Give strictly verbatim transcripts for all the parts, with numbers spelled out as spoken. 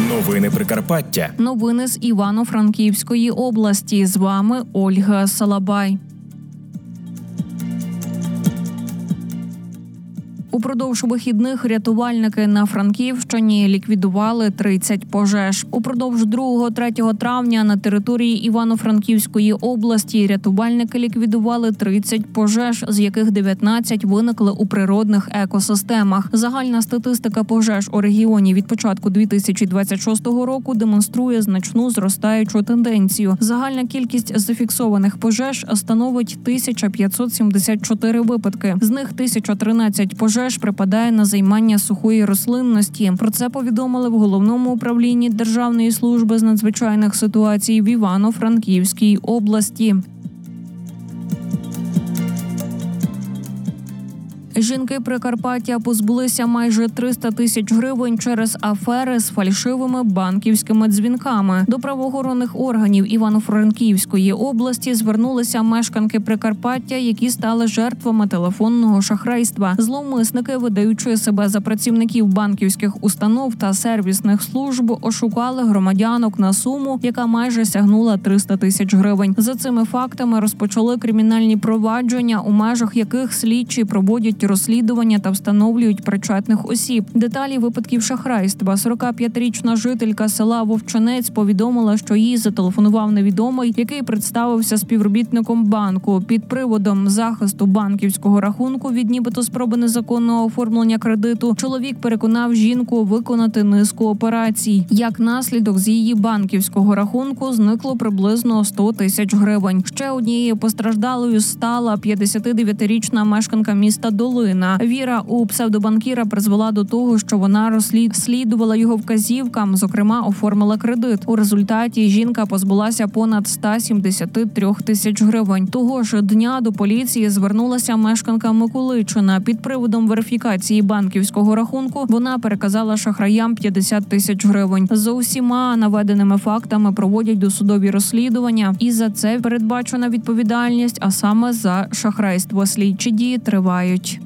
Новини Прикарпаття. Новини з Івано-Франківської області. З вами Ольга Салабай. Упродовж вихідних рятувальники на Франківщині ліквідували тридцять пожеж. Упродовж другого-третього травня на території Івано-Франківської області рятувальники ліквідували тридцять пожеж, з яких дев'ятнадцять виникли у природних екосистемах. Загальна статистика пожеж у регіоні від початку дві тисячі двадцять шостого року демонструє значну зростаючу тенденцію. Загальна кількість зафіксованих пожеж становить тисяча п'ятсот сімдесят чотири випадки. З них тисяча тринадцять пожеж припадає на займання сухої рослинності. Про це повідомили в Головному управлінні Державної служби з надзвичайних ситуацій в Івано-Франківській області. Жінки Прикарпаття позбулися майже триста тисяч гривень через афери з фальшивими банківськими дзвінками. До правоохоронних органів Івано-Франківської області звернулися мешканки Прикарпаття, які стали жертвами телефонного шахрайства. Зловмисники, видаючи себе за працівників банківських установ та сервісних служб, ошукали громадянок на суму, яка майже сягнула триста тисяч гривень. За цими фактами розпочали кримінальні провадження, у межах яких слідчі проводять розслідування та встановлюють причетних осіб. Деталі випадків шахрайства. сорокап'ятирічна жителька села Вовчинець повідомила, що їй зателефонував невідомий, який представився співробітником банку. Під приводом захисту банківського рахунку від нібито спроби незаконного оформлення кредиту чоловік переконав жінку виконати низку операцій. Як наслідок, з її банківського рахунку зникло приблизно сто тисяч гривень. Ще однією постраждалою стала п'ятдесятидев'ятирічна мешканка міста Долина. Віра у псевдобанкіра призвела до того, що вона розслідувала його вказівкам, зокрема, оформила кредит. У результаті жінка позбулася понад сто сімдесят три тисяч гривень. Того ж дня до поліції звернулася мешканка Миколичина. Під приводом верифікації банківського рахунку вона переказала шахраям п'ятдесят тисяч гривень. За усіма наведеними фактами проводять досудові розслідування. І за це передбачена відповідальність, а саме за шахрайство. Слідчі дії тривають.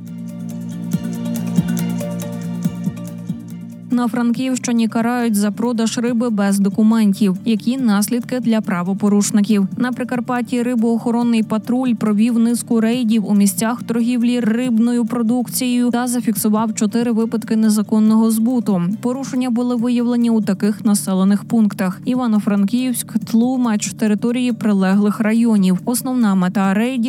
На Франківщині карають за продаж риби без документів. Які наслідки для правопорушників? На Прикарпатті рибоохоронний патруль провів низку рейдів у місцях торгівлі рибною продукцією та зафіксував чотири випадки незаконного збуту. Порушення були виявлені у таких населених пунктах: Івано-Франківськ, Тлумач, території прилеглих районів. Основна мета рейдів